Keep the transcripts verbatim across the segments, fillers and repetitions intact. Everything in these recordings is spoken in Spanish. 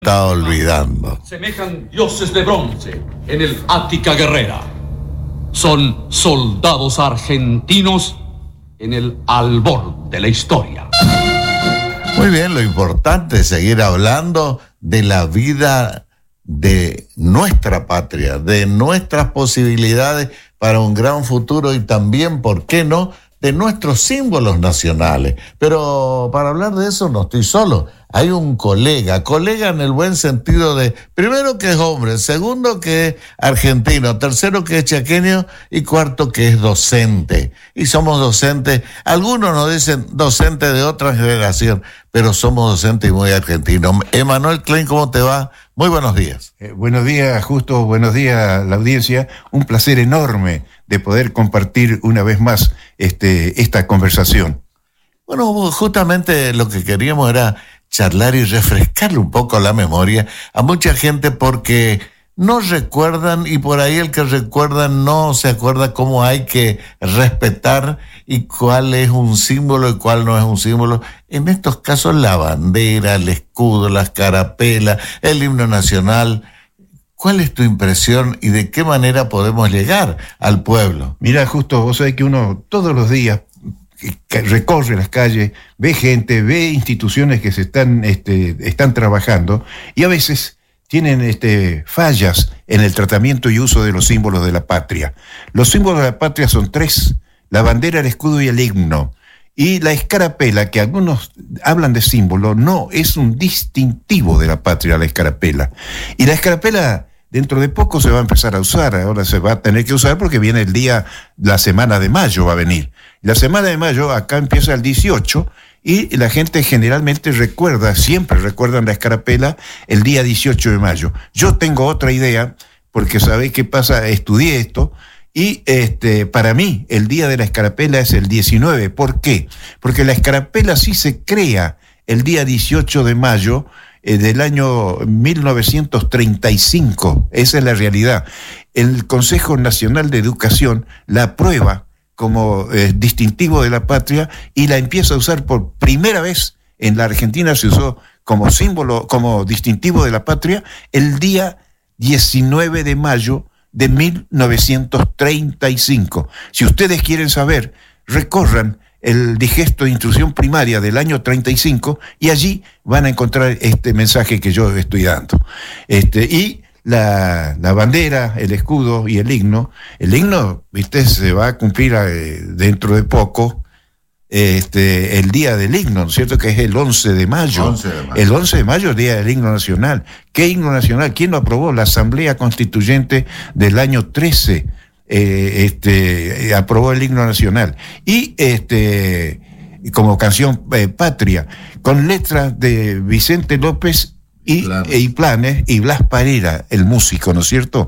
Está olvidando. Semejan dioses de bronce en el Ática guerrera. Son soldados argentinos en el albor de la historia. Muy bien, lo importante es seguir hablando de la vida de nuestra patria, de nuestras posibilidades para un gran futuro y también, ¿por qué no?, de nuestros símbolos nacionales. Pero para hablar de eso no estoy solo. Hay un colega, colega en el buen sentido de, primero que es hombre, segundo que es argentino, tercero que es chaqueño y cuarto que es docente. Y somos docentes, algunos nos dicen docentes de otra generación, pero somos docentes y muy argentinos. Emanuel Klein, ¿cómo te va? Muy buenos días. Eh, buenos días, Justo, buenos días la audiencia. Un placer enorme de poder compartir una vez más este, esta conversación. Bueno, justamente lo que queríamos era charlar y refrescarle un poco la memoria a mucha gente porque no recuerdan y por ahí el que recuerda no se acuerda cómo hay que respetar y cuál es un símbolo y cuál no es un símbolo. En estos casos la bandera, el escudo, las carapelas, el himno nacional. ¿Cuál es tu impresión y de qué manera podemos llegar al pueblo? Mira, Justo, vos sabés que uno todos los días recorre las calles, ve gente, ve instituciones que se están, este, están trabajando y a veces tienen este, fallas en el tratamiento y uso de los símbolos de la patria. Los símbolos de la patria son tres: la bandera, el escudo y el himno. Y la escarapela, que algunos hablan de símbolo, no, es un distintivo de la patria la escarapela. Y la escarapela dentro de poco se va a empezar a usar, ahora se va a tener que usar porque viene el día, la semana de mayo va a venir. La semana de mayo acá empieza el dieciocho y la gente generalmente recuerda, siempre recuerdan la escarapela el día dieciocho de mayo. Yo tengo otra idea, porque sabéis qué pasa, estudié esto, y este, para mí el día de la escarapela es el diecinueve. ¿Por qué? Porque la escarapela sí se crea el día dieciocho de mayo eh, del año mil novecientos treinta y cinco. Esa es la realidad. El Consejo Nacional de Educación la aprueba como eh, distintivo de la patria y la empieza a usar por primera vez en la Argentina. Se usó como símbolo, como distintivo de la patria el día diecinueve de mayo de mil novecientos treinta y cinco. Si ustedes quieren saber, recorran el digesto de instrucción primaria del año treinta y cinco y allí van a encontrar este mensaje que yo estoy dando. Este, y la, la bandera, el escudo y el himno. El himno, viste, se va a cumplir eh, dentro de poco este, el día del himno, ¿no es cierto? Que es el once de mayo. once de mayo. El once de mayo, el día del himno nacional. ¿Qué himno nacional? ¿Quién lo aprobó? La Asamblea Constituyente del año trece. Eh, este, aprobó el himno nacional y este, como canción eh, patria, con letras de Vicente López y Planes. y Planes y Blas Parera, el músico, ¿no es cierto?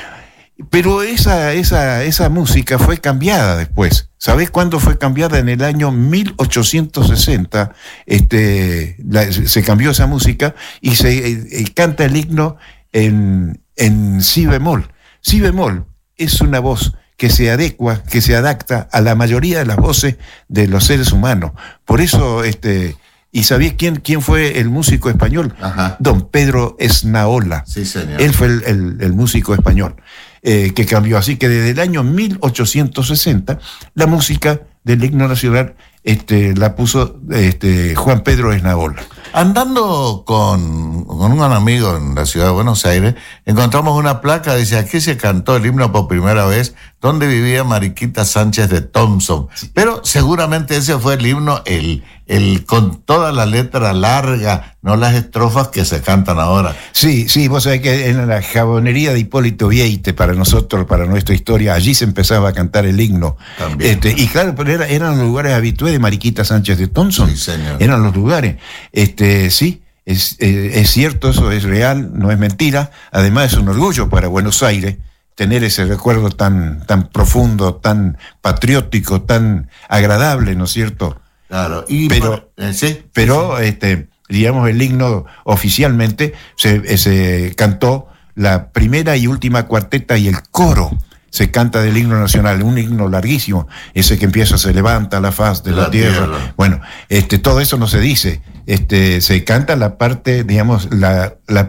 Pero esa, esa, esa música fue cambiada después. ¿Sabés cuándo fue cambiada? En el año mil ochocientos sesenta este, la, se cambió esa música y se eh, canta el himno en, en si bemol. Si bemol es una voz que se adecua, que se adapta a la mayoría de las voces de los seres humanos. Por eso, este, ¿y sabías quién, quién fue el músico español? Ajá. Don Pedro Esnaola. Sí, señor. Él fue el, el, el músico español eh, que cambió. Así que desde el año mil ochocientos sesenta, la música del himno nacional este, la puso este, Juan Pedro Esnaola. Andando con, con un amigo en la ciudad de Buenos Aires, encontramos una placa, dice, aquí se cantó el himno por primera vez, donde vivía Mariquita Sánchez de Thompson. Pero seguramente ese fue el himno, el, el con toda la letra larga, no las estrofas que se cantan ahora. Sí, sí, vos sabés que en la jabonería de Hipólito Vieite, para nosotros, para nuestra historia, allí se empezaba a cantar el himno. También. Este, y claro, pero era, eran los lugares habituales de Mariquita Sánchez de Thompson. Sí, señor. Eran los lugares. Este, sí, es, eh, es cierto, eso es real, no es mentira. Además es un orgullo para Buenos Aires tener ese recuerdo tan, tan profundo, tan patriótico, tan agradable, ¿no es cierto? Claro. Y pero, por, eh, sí, pero sí. este, digamos, el himno oficialmente se, se cantó la primera y última cuarteta y el coro se canta del himno nacional, un himno larguísimo, ese que empieza, se levanta la faz de la, la tierra. tierra. Bueno, este, todo eso no se dice, este, se canta la parte, digamos, la, la